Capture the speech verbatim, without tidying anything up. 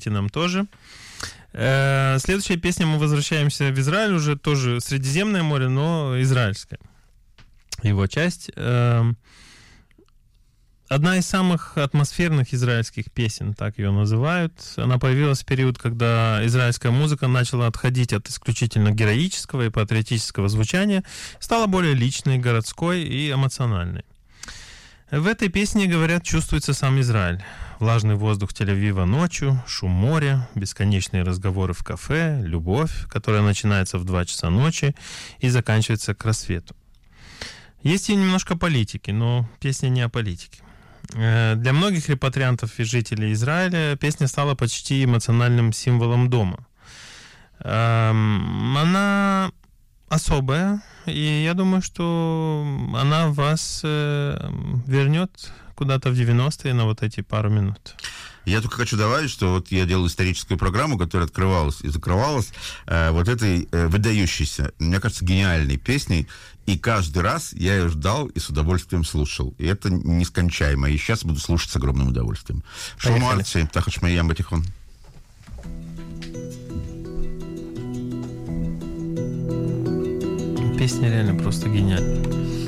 посоветуйте нам тоже. Следующая песня, мы возвращаемся в Израиль, уже тоже Средиземное море, но израильское. Его часть. Одна из самых атмосферных израильских песен, так ее называют. Она появилась в период, когда израильская музыка начала отходить от исключительно героического и патриотического звучания, стала более личной, городской и эмоциональной. В этой песне, говорят, чувствуется сам Израиль. Влажный воздух Тель-Авива ночью, шум моря, бесконечные разговоры в кафе, любовь, которая начинается в два часа ночи и заканчивается к рассвету. Есть и немножко политики, но песня не о политике. Для многих репатриантов и жителей Израиля песня стала почти эмоциональным символом дома. Она особая, и я думаю, что она вас вернет куда-то в девяностые на вот эти пару минут. Я только хочу добавить, что вот я делал историческую программу, которая открывалась и закрывалась э, вот этой э, выдающейся, мне кажется, гениальной песней, и каждый раз я ее ждал и с удовольствием слушал. И это нескончаемо, и сейчас буду слушать с огромным удовольствием. Шломо Арци, Тахат Шмеям Батихон. Песня реально просто гениальная.